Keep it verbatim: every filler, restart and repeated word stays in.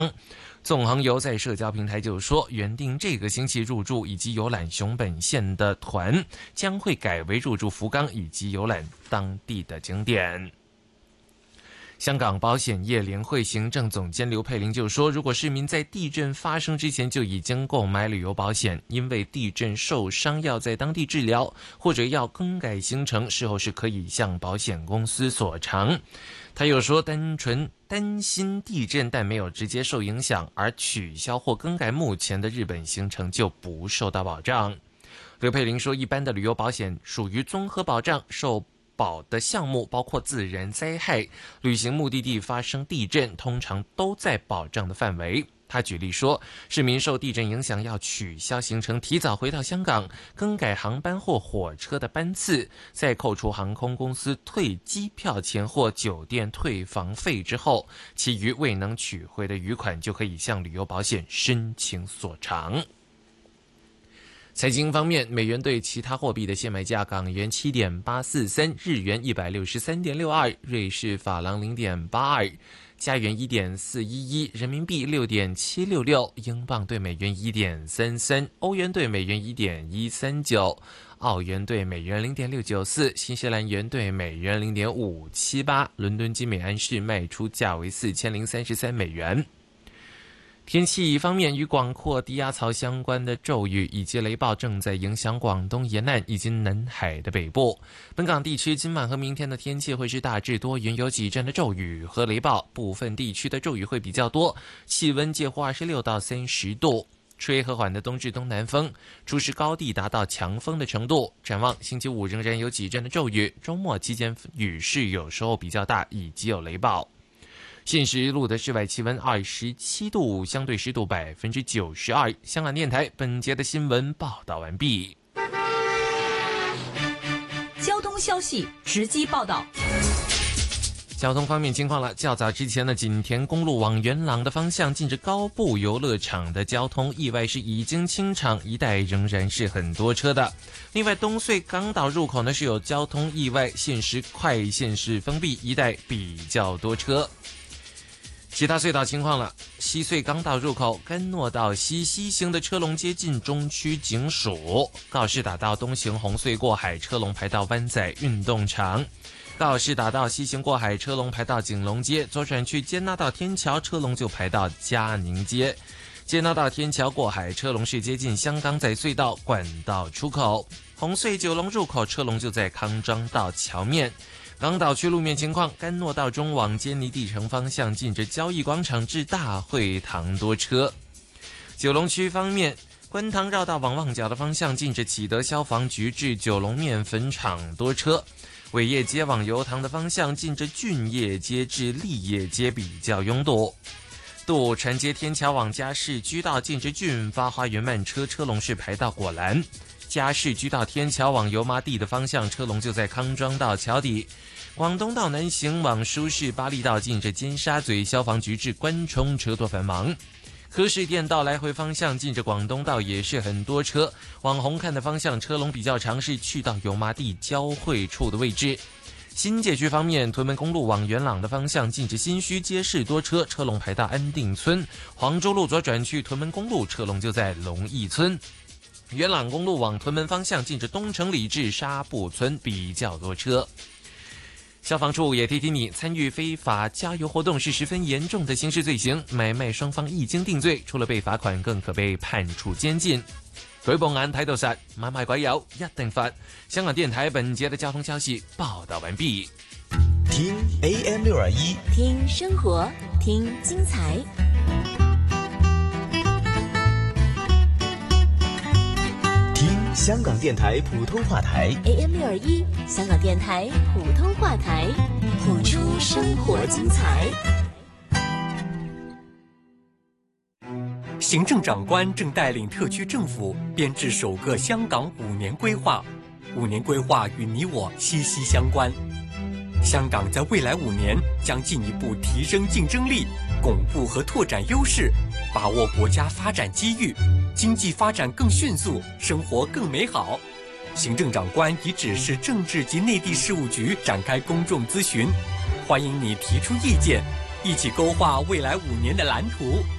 纵横游在社交平台就说，原定这个星期入住以及游览熊本县的团将会改为入住福冈以及游览当地的景点。香港保险业联会行政总监刘佩玲就说，如果市民在地震发生之前就已经购买旅游保险，因为地震受伤要在当地治疗，或者要更改行程，事后是可以向保险公司索偿。他又说，单纯担心地震但没有直接受影响而取消或更改目前的日本行程就不受到保障。刘佩玲说，一般的旅游保险属于综合保障，受保的项目包括自然灾害、旅行目的地发生地震，通常都在保障的范围。他举例说，市民受地震影响要取消行程，提早回到香港，更改航班或火车的班次，在扣除航空公司退机票钱或酒店退房费之后，其余未能取回的余款就可以向旅游保险申请索偿。财经方面，美元对其他货币的现买价：港元七点八四三，日元一百六十三点六二，瑞士法郎零点八二，加元一点四一一，人民币六点七六六，英镑对美元一点三三，欧元对美元一点一三九，澳元对美元零点六九四，新西兰元对美元零点五七八。伦敦金每安士卖出价为四千零三十三美元。天气方面，与广阔低压槽相关的骤雨以及雷暴正在影响广东沿岸以及南海的北部。本港地区今晚和明天的天气会是大致多云，有几阵的骤雨和雷暴，部分地区的骤雨会比较多，气温介乎二十六到三十度，吹和缓的东至东南风，初时高地达到强风的程度。展望星期五仍然有几阵的骤雨，周末期间雨势有时候比较大，以及有雷暴。现时录的室外气温二十七度，相对湿度百分之九十二。香港电台本节的新闻报道完毕。 交通消息直击报道。 交通方面情况了，较早之前的锦田公路往元朗的方向，近着高步游乐场的交通意外是已经清场，一带仍然是很多车的。另外，东隧港岛入口呢是有交通意外，现时快线是封闭，一带比较多车。其他隧道情况了，西隧港岛入口甘诺道西西行的车龙接近中区警署，告士打道东行红隧过海车龙排到湾仔运动场，告士打道西行过海车龙排到景隆街，左转去坚拿道天桥车龙就排到嘉宁街，坚拿道天桥过海车龙是接近香港仔隧道管道出口，红隧九龙入口车龙就在康庄道桥面。港岛区路面情况，甘诺道中往坚尼地城方向近着交易广场至大会堂多车。九龙区方面，观塘绕道往旺角的方向近着启德消防局至九龙面粉厂多车。伟业街往油塘的方向近着俊业街至立业街比较拥堵。渡船街天桥往嘉市居道近着俊发花园慢车，车龙是排到果栏。嘉市居道天桥往油麻地的方向，车龙就在康庄道桥底。广东道南行往舒适巴利道近着尖沙咀消防局至关冲车多繁忙。柯士甸道来回方向近着广东道也是很多车，往红磡的方向车龙比较长，是去到油麻地交汇处的位置。新界区方面，屯门公路往元朗的方向近着新墟街市多车，车龙排到安定村。黄州路左转去屯门公路，车龙就在龙义村。元朗公路往屯门方向近着东城里至沙布村比较多车。消防处也提醒你，参与非法加油活动是十分严重的刑事罪行，买卖双方一经定罪，除了被罚款，更可被判处监禁。舉報眼睇到實，買賣鬼油一定罰。香港電台本節的交通消息報道完畢。 聽 A M 六二一， 聽生活，聽精彩。 香港電台普通話台 A M 六二一，香港電台普通話台，譜出生活精彩。 行政長官正帶領特區政府編制首個香港五年規劃，五年規劃與你我息息相關。香港在未來五年將進一步提升競爭力，鞏固和拓展優勢，把握國家發展機遇，經濟發展更迅速，生活更美好。行政長官已指示政治及內地事務局展開公眾諮詢，歡迎你提出意見， 一起勾画未来五年的蓝图。